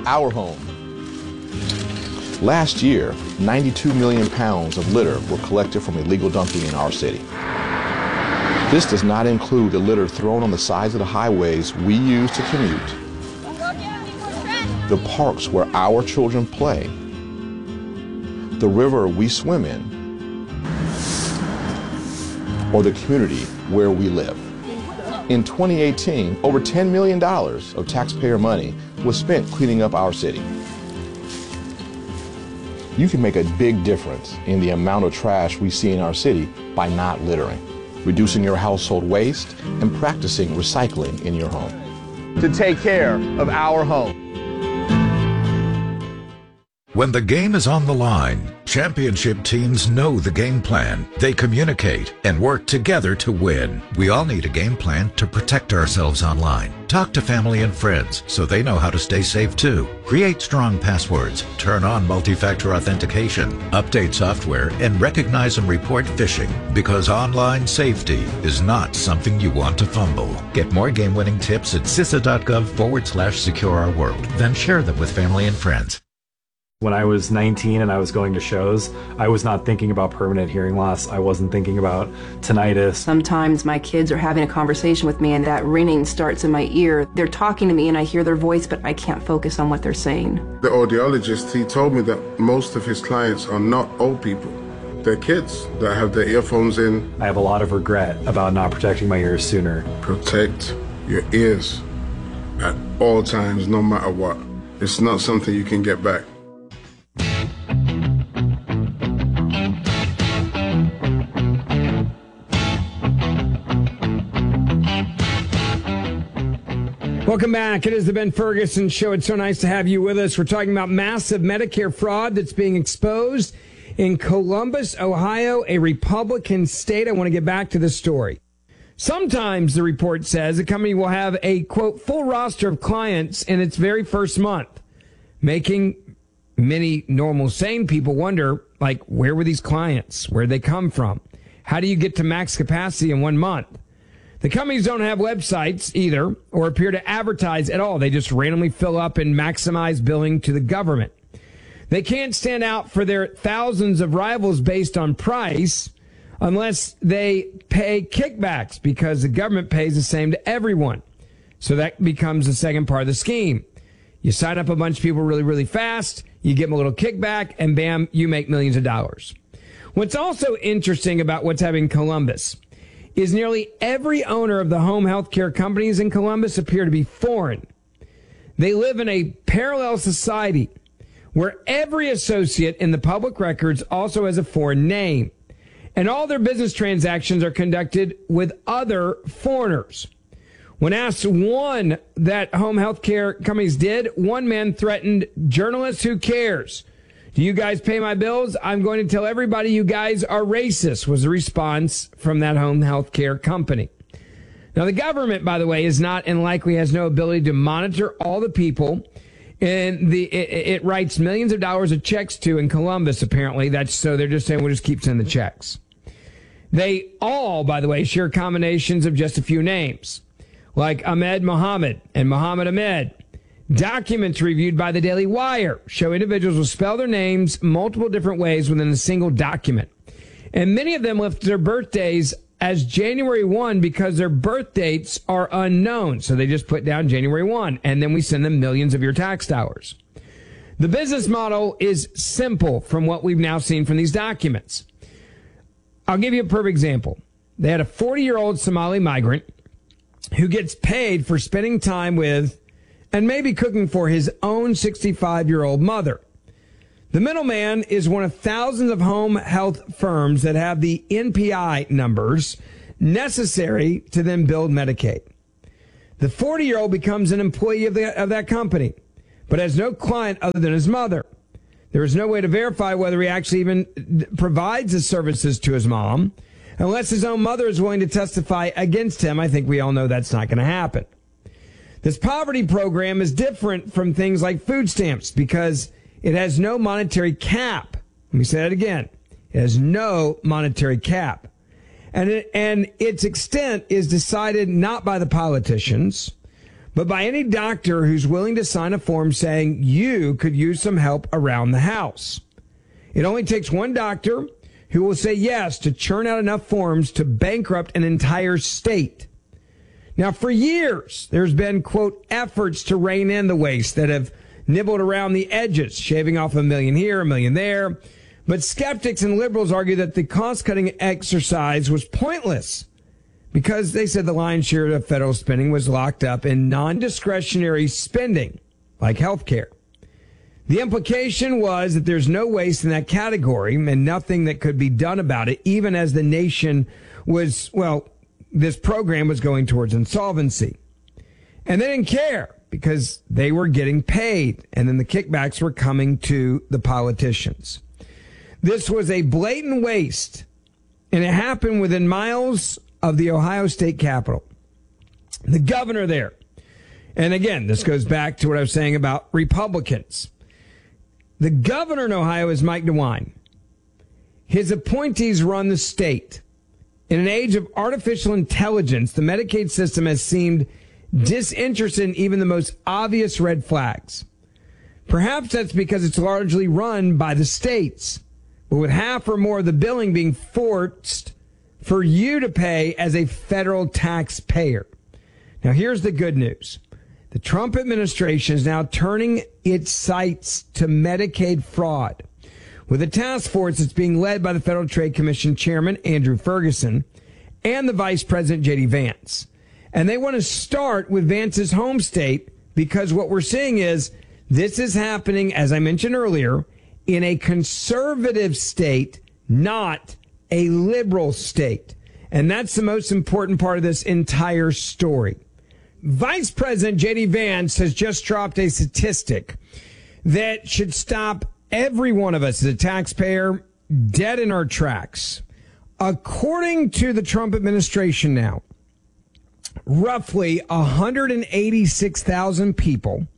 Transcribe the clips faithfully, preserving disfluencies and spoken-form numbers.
our home. Last year, ninety-two million pounds of litter were collected from illegal dumping in our city. This does not include the litter thrown on the sides of the highways we use to commute, the parks where our children play, the river we swim in, or the community where we live. In twenty eighteen, over ten million dollars of taxpayer money was spent cleaning up our city. You can make a big difference in the amount of trash we see in our city by not littering, reducing your household waste, and practicing recycling in your home. To take care of our home. When the game is on the line, championship teams know the game plan. They communicate and work together to win. We all need a game plan to protect ourselves online. Talk to family and friends so they know how to stay safe too. Create strong passwords, turn on multi-factor authentication, update software, and recognize and report phishing, because online safety is not something you want to fumble. Get more game-winning tips at cisa.gov forward slash secure our world. Then share them with family and friends. When I was nineteen and I was going to shows, I was not thinking about permanent hearing loss. I wasn't thinking about tinnitus. Sometimes my kids are having a conversation with me and that ringing starts in my ear. They're talking to me and I hear their voice, but I can't focus on what they're saying. The audiologist, he told me that most of his clients are not old people. They're kids that have their earphones in. I have a lot of regret about not protecting my ears sooner. Protect your ears at all times, no matter what. It's not something you can get back. Welcome back. It is the Ben Ferguson Show. It's so nice to have you with us. We're talking about massive Medicare fraud that's being exposed in Columbus, Ohio, a Republican state. I want to get back to this story. Sometimes, the report says, a company will have a, quote, full roster of clients in its very first month, making many normal, sane people wonder, like, where were these clients? Where'd they come from? How do you get to max capacity in one month? The companies don't have websites either or appear to advertise at all. They just randomly fill up and maximize billing to the government. They can't stand out for their thousands of rivals based on price unless they pay kickbacks, because the government pays the same to everyone. So that becomes the second part of the scheme. You sign up a bunch of people really, really fast, you give them a little kickback, and bam, you make millions of dollars. What's also interesting about what's happening in Columbus is nearly every owner of the home health care companies in Columbus appear to be foreign. They live in a parallel society where every associate in the public records also has a foreign name, and all their business transactions are conducted with other foreigners. When asked one that home health care companies did, one man threatened journalists, "Who cares? Do you guys pay my bills? I'm going to tell everybody you guys are racist," was the response from that home health care company. Now, the government, by the way, is not and likely has no ability to monitor all the people and the it, it writes millions of dollars of checks to in Columbus, apparently. That's so they're just saying we'll just keep sending the checks. They all, by the way, share combinations of just a few names, like Ahmed Mohammed and Mohammed Ahmed. Documents reviewed by the Daily Wire show individuals will spell their names multiple different ways within a single document. And many of them left their birthdays as January first because their birth dates are unknown. So they just put down January first, and then we send them millions of your tax dollars. The business model is simple from what we've now seen from these documents. I'll give you a perfect example. They had a forty-year-old Somali migrant who gets paid for spending time with and maybe cooking for his own sixty-five-year-old mother. The middleman is one of thousands of home health firms that have the N P I numbers necessary to then build Medicaid. The forty-year-old becomes an employee of, the, of that company, but has no client other than his mother. There is no way to verify whether he actually even provides the services to his mom, unless his own mother is willing to testify against him. I think we all know that's not going to happen. This poverty program is different from things like food stamps because it has no monetary cap. Let me say that again. It has no monetary cap. And, it, and its extent is decided not by the politicians, but by any doctor who's willing to sign a form saying you could use some help around the house. It only takes one doctor who will say yes to churn out enough forms to bankrupt an entire state. Now, for years, there's been, quote, efforts to rein in the waste that have nibbled around the edges, shaving off a million here, a million there. But skeptics and liberals argue that the cost-cutting exercise was pointless because they said the lion's share of federal spending was locked up in non-discretionary spending, like health care. The implication was that there's no waste in that category and nothing that could be done about it, even as the nation was, well, this program was going towards insolvency. And they didn't care because they were getting paid, and then the kickbacks were coming to the politicians. This was a blatant waste, and it happened within miles of the Ohio State Capitol. The governor there, and again, this goes back to what I was saying about Republicans. The governor in Ohio is Mike DeWine. His appointees run the state. In an age of artificial intelligence, the Medicaid system has seemed disinterested in even the most obvious red flags. Perhaps that's because it's largely run by the states, but with half or more of the billing being forced for you to pay as a federal taxpayer. Now, here's the good news. The Trump administration is now turning its sights to Medicaid fraud with a task force that's being led by the Federal Trade Commission Chairman Andrew Ferguson and the Vice President J D Vance. And they want to start with Vance's home state because what we're seeing is this is happening, as I mentioned earlier, in a conservative state, not a liberal state. And that's the most important part of this entire story. Vice President J D Vance has just dropped a statistic that should stop every one of us as a taxpayer dead in our tracks. According to the Trump administration now, roughly one hundred eighty-six thousand people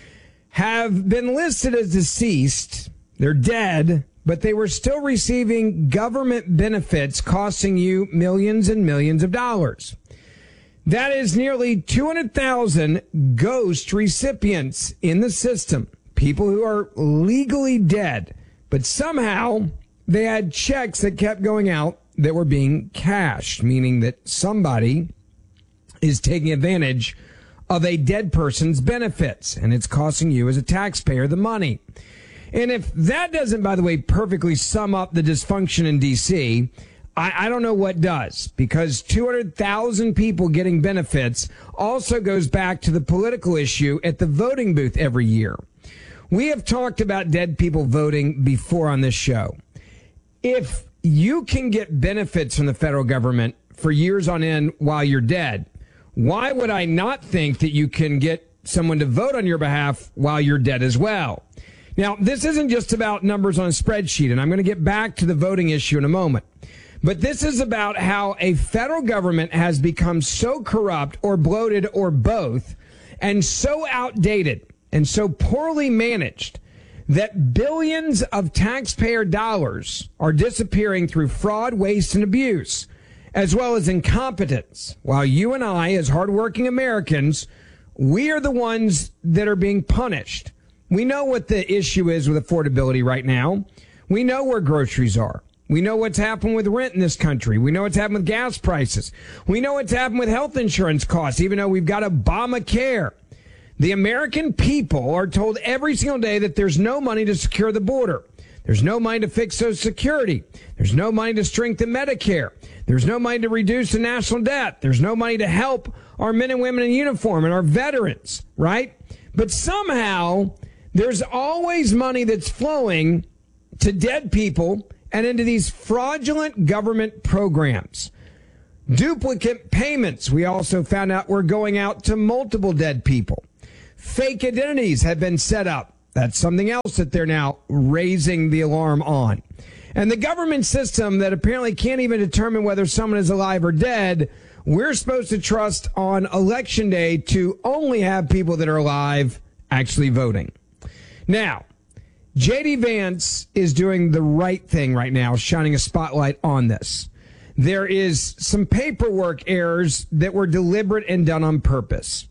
have been listed as deceased. They're dead, but they were still receiving government benefits costing you millions and millions of dollars. That is nearly two hundred thousand ghost recipients in the system. People who are legally dead, but somehow they had checks that kept going out that were being cashed, meaning that somebody is taking advantage of a dead person's benefits, and it's costing you as a taxpayer the money. And if that doesn't, by the way, perfectly sum up the dysfunction in D C, I, I don't know what does, because two hundred thousand people getting benefits also goes back to the political issue at the voting booth every year. We have talked about dead people voting before on this show. If you can get benefits from the federal government for years on end while you're dead, why would I not think that you can get someone to vote on your behalf while you're dead as well? Now, this isn't just about numbers on a spreadsheet, and I'm going to get back to the voting issue in a moment. But this is about how a federal government has become so corrupt or bloated or both and so outdated and so poorly managed that billions of taxpayer dollars are disappearing through fraud, waste, and abuse, as well as incompetence. While you and I, as hardworking Americans, we are the ones that are being punished. We know what the issue is with affordability right now. We know where groceries are. We know what's happened with rent in this country. We know what's happened with gas prices. We know what's happened with health insurance costs, even though we've got Obamacare. The American people are told every single day that there's no money to secure the border. There's no money to fix Social Security. There's no money to strengthen Medicare. There's no money to reduce the national debt. There's no money to help our men and women in uniform and our veterans, right? But somehow there's always money that's flowing to dead people and into these fraudulent government programs. Duplicate payments, we also found out, were going out to multiple dead people. Fake identities have been set up. That's something else that they're now raising the alarm on. And the government system that apparently can't even determine whether someone is alive or dead, we're supposed to trust on election day to only have people that are alive actually voting. Now, J D Vance is doing the right thing right now, shining a spotlight on this. There is some paperwork errors that were deliberate and done on purpose.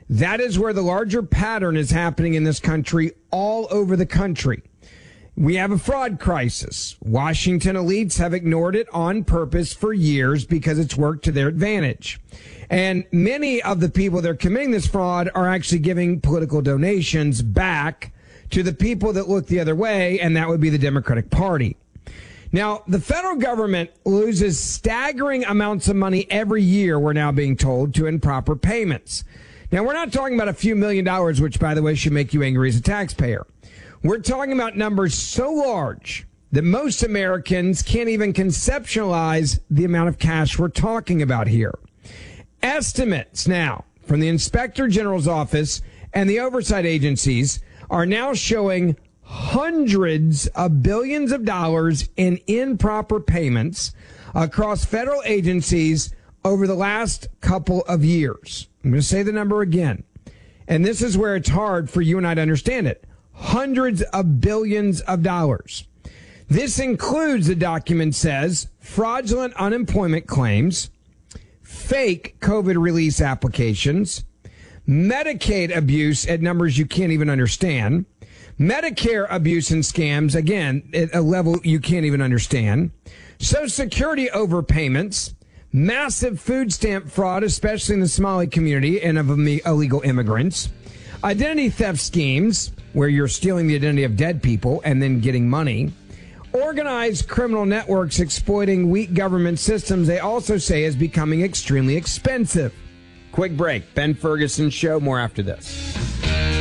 That is where the larger pattern is happening in this country, all over the country. We have a fraud crisis. Washington elites have ignored it on purpose for years because it's worked to their advantage. And many of the people that are committing this fraud are actually giving political donations back to the people that look the other way, and that would be the Democratic Party. Now, the federal government loses staggering amounts of money every year, we're now being told, to improper payments. Now, we're not talking about a few million dollars, which, by the way, should make you angry as a taxpayer. We're talking about numbers so large that most Americans can't even conceptualize the amount of cash we're talking about here. Estimates now from the Inspector General's office and the oversight agencies are now showing hundreds of billions of dollars in improper payments across federal agencies over the last couple of years. I'm going to say the number again. And this is where it's hard for you and I to understand it. Hundreds of billions of dollars. This includes, the document says, fraudulent unemployment claims, fake COVID release applications, Medicaid abuse at numbers you can't even understand, Medicare abuse and scams, again, at a level you can't even understand, Social Security overpayments, massive food stamp fraud, especially in the Somali community and of illegal immigrants, identity theft schemes, where you're stealing the identity of dead people and then getting money, organized criminal networks exploiting weak government systems they also say is becoming extremely expensive. Quick break. Ben Ferguson Show. More after this.